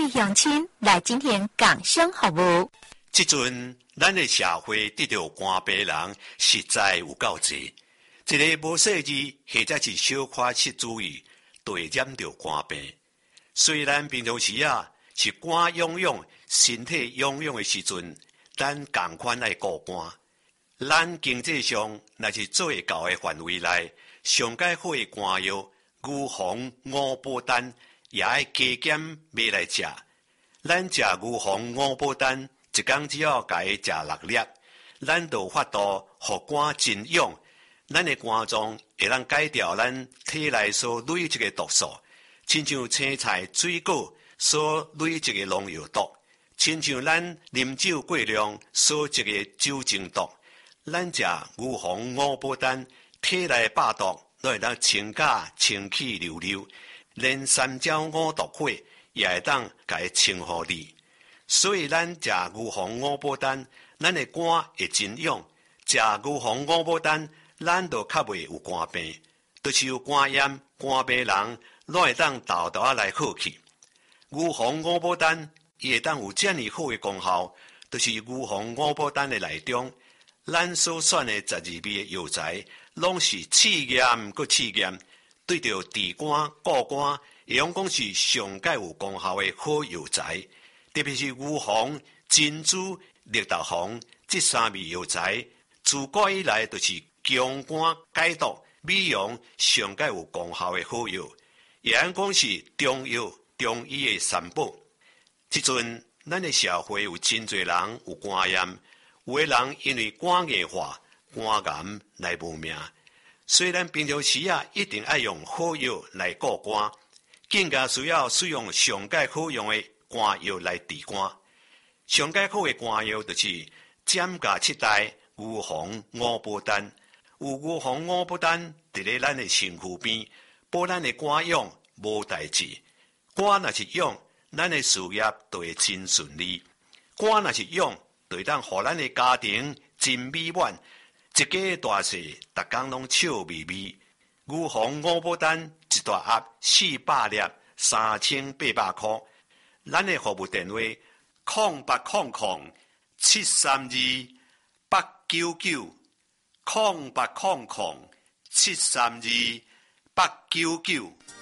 位乡亲来今天讲声服务。 即阵咱的社会得到肝病人实在有够多，一个无细致或者是小可失注意，就会染到肝病。虽然平常时是肝痒痒、身体痒痒的时阵，咱同款爱顾肝。咱经济上若是做会到的范围内，上解好的肝药牛黄、五宝丹也爱加减买来食。咱食牛黄、五宝丹，一天只要甲伊食6粒，咱就有法度互肝真痒。咱的肝脏会当改掉咱体内所累积的毒素，亲像青菜、水果所累积的农药毒，亲像咱啉酒过量所积的酒精毒。咱食牛黄、五宝丹，体内百毒都会当清甲清气溜溜，连三焦五毒火也会当甲伊清互你。所以咱食牛黄、五宝丹，咱的肝会真痒；食牛黄、五宝丹，咱就较袂有肝病。就是有肝炎、肝病人，拢会当豆豆来好去。牛黄、五宝丹伊会当有遮尔好的功效，就是牛黄、五宝丹的内中。咱所选的12味的药材，拢是试验佮试验，对着治肝、固肝，会用讲是上界有功效的好药材。特别是牛黄、珍珠、绿豆黄这3味药材，自古以来就是强肝解毒、美容上界有功效的好药，也按讲是中药、中医的三宝。即阵，咱的社会有真侪人有肝炎。有的人因为肝硬化、肝癌来无命。虽然平常时一定要用好药来顾肝，更加需要使用上界好用的肝药来治肝。上界好的肝药就是giảm價7代牛黃、五寶丹。有牛黃、五寶丹伫咧咱的身躯邊，保咱的肝癢無代志。肝若是癢，咱的事業就會真順利。肝若是癢，就会当互咱的家庭真美满，一家大細，逐工拢笑眯眯。牛黃五寶丹一大盒400粒，3800塊。咱的服務電話：0800-732-899，0800-732-899。